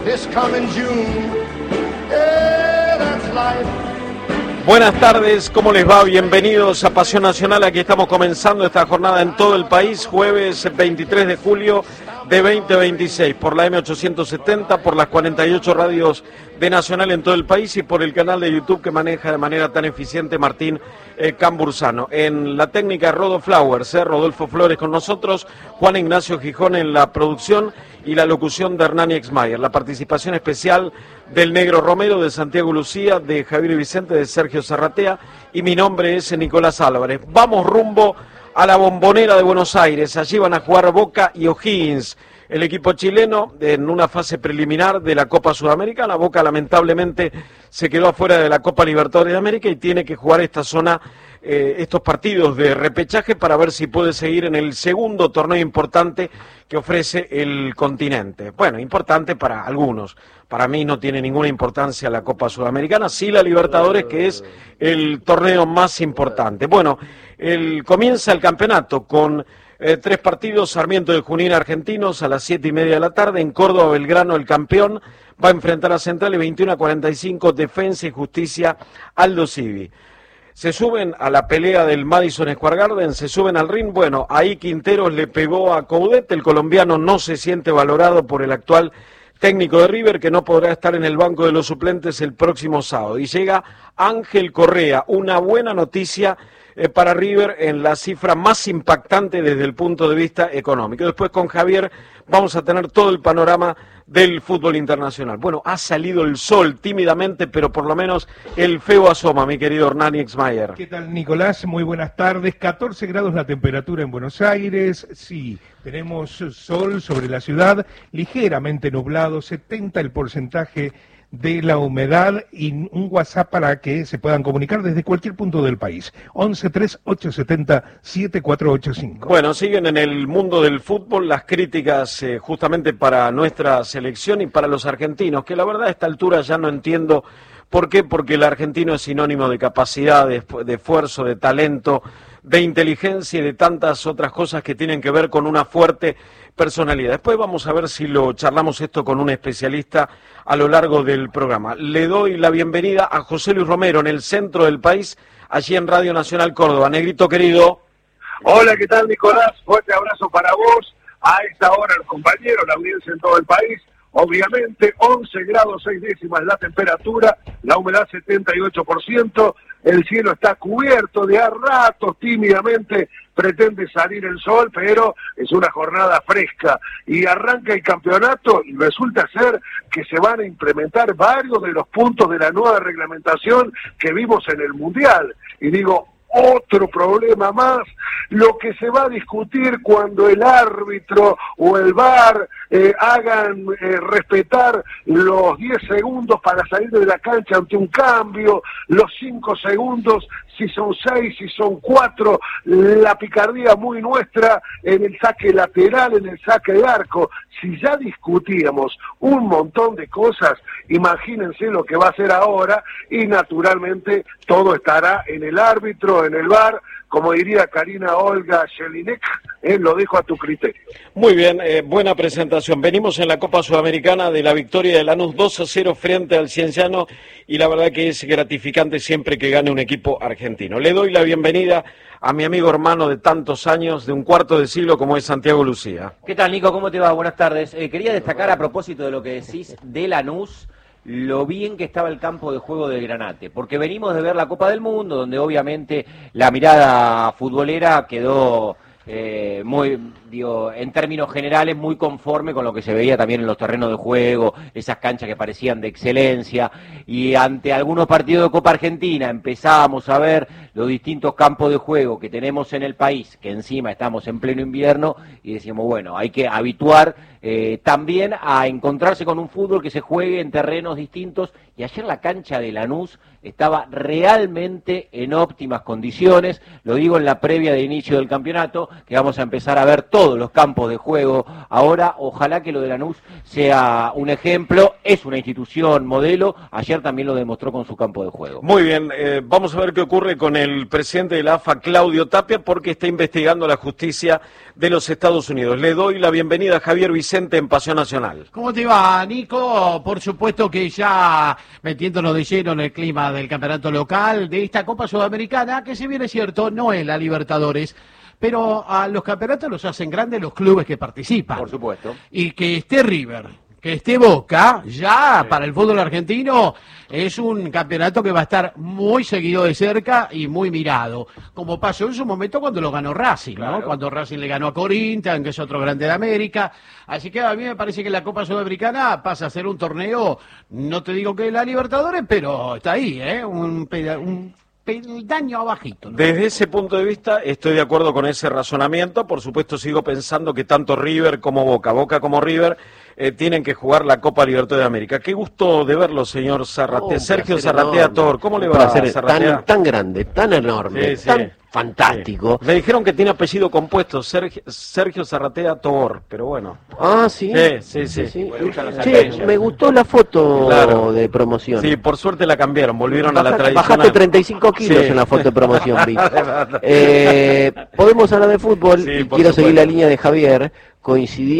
this coming June. Yeah, that's life. Buenas tardes, ¿cómo les va? Bienvenidos a Pasión Nacional. Aquí estamos comenzando esta jornada en todo el país, jueves 23 de julio de 2026, por la M870, por las 48 radios de Nacional en todo el país y por el canal de YouTube que maneja de manera tan eficiente Martín Cambursano. En la técnica Rodolfo Flores con nosotros, Juan Ignacio Gijón en la producción y la locución de Hernán Exmayer. La participación especial del Negro Romero, de Santiago Lucía, de Javier Vicente, de Sergio Zarratea, y mi nombre es Nicolás Álvarez. Vamos rumbo a la Bombonera de Buenos Aires. Allí van a jugar Boca y O'Higgins, el equipo chileno, en una fase preliminar de la Copa Sudamericana. Boca lamentablemente se quedó afuera de la Copa Libertadores de América y tiene que jugar esta zona, estos partidos de repechaje para ver si puede seguir en el segundo torneo importante que ofrece el continente. Bueno, importante para algunos. Para mí no tiene ninguna importancia la Copa Sudamericana, sí la Libertadores, que es el torneo más importante. Bueno, comienza el campeonato con 3 partidos. Sarmiento de Junín, Argentinos, a las 7:30 de la tarde. En Córdoba, Belgrano, el campeón, va a enfrentar a Central, y 21:45, Defensa y Justicia, Aldo Civi. Se suben a la pelea del Madison Square Garden, se suben al ring. Bueno, ahí Quinteros le pegó a Coudet. El colombiano no se siente valorado por el actual técnico de River, que no podrá estar en el banco de los suplentes el próximo sábado. Y llega Ángel Correa, una buena noticia para River en la cifra más impactante desde el punto de vista económico. Después con Javier vamos a tener todo el panorama del fútbol internacional. Bueno, ha salido el sol tímidamente, pero por lo menos el feo asoma, mi querido Hernán Exmayer. ¿Qué tal, Nicolás? Muy buenas tardes. 14 grados la temperatura en Buenos Aires. Sí, tenemos sol sobre la ciudad, ligeramente nublado, 70 el porcentaje de la humedad, y un WhatsApp para que se puedan comunicar desde cualquier punto del país. 11-3870-7485. Bueno, siguen en el mundo del fútbol las críticas justamente para nuestra selección y para los argentinos, que la verdad a esta altura ya no entiendo por qué, porque el argentino es sinónimo de capacidad, de esfuerzo, de talento, de inteligencia y de tantas otras cosas que tienen que ver con una fuerte personalidad. Después vamos a ver si lo charlamos esto con un especialista a lo largo del programa. Le doy la bienvenida a José Luis Romero en el centro del país, allí en Radio Nacional Córdoba. Negrito querido. Hola, ¿qué tal, Nicolás? Fuerte abrazo para vos, a esta hora los compañeros, la audiencia en todo el país. Obviamente, 11 grados 6 décimas la temperatura, la humedad 78%, el cielo está cubierto, de a ratos tímidamente pretende salir el sol, pero es una jornada fresca y arranca el campeonato y resulta ser que se van a implementar varios de los puntos de la nueva reglamentación que vimos en el Mundial. Y digo, otro problema más, lo que se va a discutir cuando el árbitro o el VAR hagan respetar los 10 segundos para salir de la cancha ante un cambio, los 5 segundos, si son 6, si son 4, la picardía muy nuestra en el saque lateral, en el saque de arco. Si ya discutíamos un montón de cosas, imagínense lo que va a ser ahora, y naturalmente todo estará en el árbitro, en el VAR, como diría Karina Olga Jelinek, lo dejo a tu criterio. Muy bien, buena presentación. Venimos en la Copa Sudamericana de la victoria de Lanús 2-0 frente al Cienciano, y la verdad que es gratificante siempre que gane un equipo argentino. Le doy la bienvenida a mi amigo hermano de tantos años, de un cuarto de siglo, como es Santiago Lucía. ¿Qué tal, Nico? ¿Cómo te va? Buenas tardes. Quería destacar, a propósito de lo que decís de Lanús, lo bien que estaba el campo de juego del Granate, porque venimos de ver la Copa del Mundo, donde obviamente la mirada futbolera quedó en términos generales, muy conforme con lo que se veía también en los terrenos de juego, esas canchas que parecían de excelencia, y ante algunos partidos de Copa Argentina empezábamos a ver los distintos campos de juego que tenemos en el país, que encima estamos en pleno invierno, y decíamos, bueno, hay que habituar también a encontrarse con un fútbol que se juegue en terrenos distintos, y ayer la cancha de Lanús estaba realmente en óptimas condiciones, lo digo en la previa de inicio del campeonato, que vamos a empezar a ver todos los campos de juego. Ahora, ojalá que lo de Lanús sea un ejemplo, es una institución modelo, ayer también lo demostró con su campo de juego. Muy bien, vamos a ver qué ocurre con el presidente de la AFA, Claudio Tapia, porque está investigando la justicia de los Estados Unidos. Le doy la bienvenida a Javier Vicente en Pasión Nacional. ¿Cómo te va, Nico? Por supuesto que ya metiéndonos de lleno en el clima del campeonato local de esta Copa Sudamericana, que si bien es cierto, no es la Libertadores, pero a los campeonatos los hacen grandes los clubes que participan. Por supuesto. Y que esté River, que esté Boca, ya para el fútbol argentino es un campeonato que va a estar muy seguido de cerca y muy mirado, como pasó en su momento cuando lo ganó Racing, claro, ¿no? Cuando Racing le ganó a Corinthians, que es otro grande de América. Así que a mí me parece que la Copa Sudamericana pasa a ser un torneo, no te digo que la Libertadores, pero está ahí, un peldaño abajito, ¿no? Desde ese punto de vista estoy de acuerdo con ese razonamiento. Por supuesto sigo pensando que tanto River como Boca como River tienen que jugar la Copa Libertadores de América. Qué gusto de verlo, señor Zarratea. Sergio Zarratea Tor, ¿cómo le va, Zarratea? Tan grande, tan enorme, tan fantástico. Sí. Me dijeron que tiene apellido compuesto, Sergio Zarratea Tor, pero bueno. Ah, sí. Sí. Che, me gustó la foto de promoción. Sí, por suerte la cambiaron, volvieron a la tradicional. Bajaste 35 kilos en la foto de promoción, vi. Podemos hablar de fútbol, Sí, y por quiero supuesto. seguir la línea de Javier, coincidir